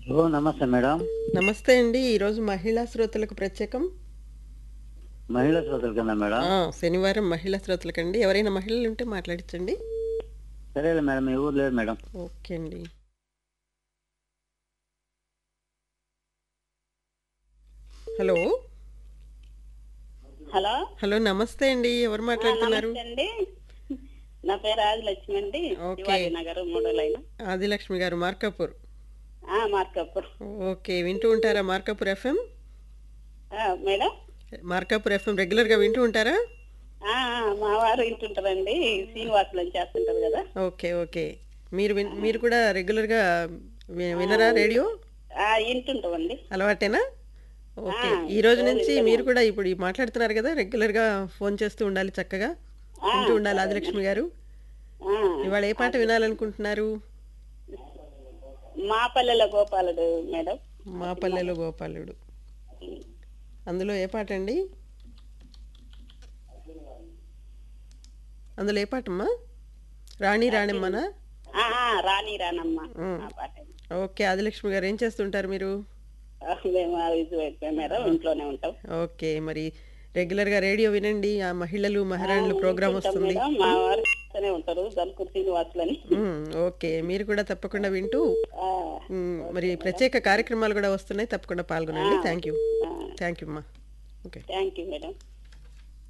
ఓ నమస్తే మేడం. నమస్తే అండి. ఈరోజు మహిళా శ్రోతలకు ప్రత్యేకం. మహిళా శ్రోతల కింద మేడం. శనివారం మహిళా శ్రోతలకండి. ఎవరైనా మహిళలు ఉంటే మాట్లాడించండి. సరేలే మేడం, మీ ఊరు లేదు మేడం. ఓకే అండి. హలో హలో హలో నమస్తే అండి. ఎవరు మాట్లాడుతున్నారు? నమస్తే అండి. నా పేరు ఆదిలక్ష్మి అండి. ఓకే. శివాజీ నగర్ 3వ లైన్. ఆదిలక్ష్మి గారు మార్కాపూర్. మార్కాపూర్. ఓకే, వింటూ ఉంటారా Markapur FM? Madam Markapur FM రెగ్యులర్గా వింటూ ఉంటారా? మా వారు వింటుంటారండి. శ్రీనివాసులు అని చేస్తుంటారు కదా. Okay okay. మీరు కూడా రెగ్యులర్గా వినరా రేడియో? వింటుంటామండి. అలవాటేనా? ఓకే. ఈ రోజు నుంచి మీరు కూడా ఇప్పుడు మాట్లాడుతున్నారు కదా, రెగ్యులర్గా ఫోన్ చేస్తూ ఉండాలి, చక్కగా వింటూ ఉండాలి. ఆదిలక్ష్మి గారు, ఇవాళ ఏ పాట వినాలనుకుంటున్నారు? మా పల్లెల గోపాలుడు మేడం. మా పల్లెలో గోపాలుడు. అందులో ఏ పాట అండి? అందులో ఏ పాటమ్మా? రాణి రాణమ్మనా? రాణి రానమ్మ ఆ పాట. ఓకే. ఆదిలక్ష్మి గారు, ఏం చేస్తుంటారు మీరు? మేము మేడం ఇంట్లోనే ఉంటాం. ఓకే, మరి రెగ్యులర్గా రేడియో వినండి. ఆ మహిళలు మహారాణులు ప్రోగ్రామ్ వస్తుంది. మా వారు చేస్తూనే ఉంటారు, దల్కూరు శ్రీనివాసులని. ఓకే, మీరు కూడా తప్పకుండా వింటూ మరి ప్రత్యేక కార్యక్రమాలు కూడా వస్తున్నాయి, తప్పకుండా పాల్గొనండి. థ్యాంక్ యూ అమ్మా. Okay, thank you madam.